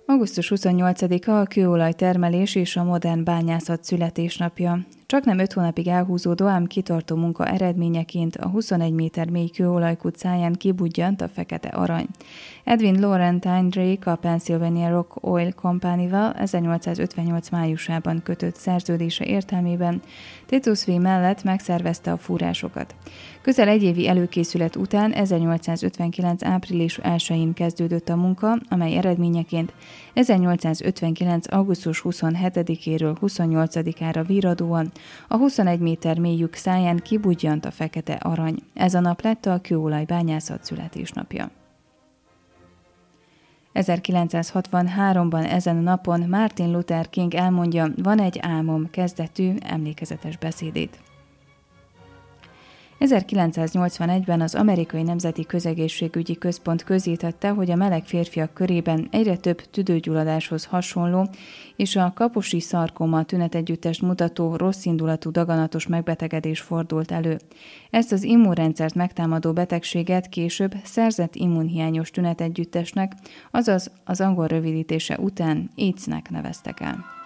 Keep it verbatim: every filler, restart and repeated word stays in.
augusztus huszonnyolcadika a kőolajtermelés és a modern bányászat születésnapja. Csaknem öt hónapig elhúzódó, ám kitartó munka eredményeként a huszonegy méter mély kőolajkutcáján kibudjant a fekete arany. Edwin Laurentine Drake a Pennsylvania Rock Oil Company-val ezernyolcszázötvennyolc májusában kötött szerződése értelmében Titus V mellett megszervezte a fúrásokat. Közel egy évi előkészület után ezernyolcszázötvenkilenc április elsején kezdődött a munka, amely eredményeként ezernyolcszázötvenkilenc augusztus huszonhetedikéről huszonnyolcadikára virradóan a huszonegy méter mély lyuk száján kibudjant a fekete arany. Ez a nap lett a kőolajbányászat születésnapja. ezerkilencszázhatvanháromban ezen a napon Martin Luther King elmondja Van egy álmom kezdetű emlékezetes beszédét. ezerkilencszáznyolcvanegyben az Amerikai Nemzeti Közegészségügyi Központ közzétette, hogy a meleg férfiak körében egyre több tüdőgyulladáshoz hasonló és a kaposi szarkoma tünetegyüttest mutató rosszindulatú daganatos megbetegedés fordult elő. Ezt az immunrendszert megtámadó betegséget később szerzett immunhiányos tünetegyüttesnek, azaz az angol rövidítése után AIDS-nek neveztek el.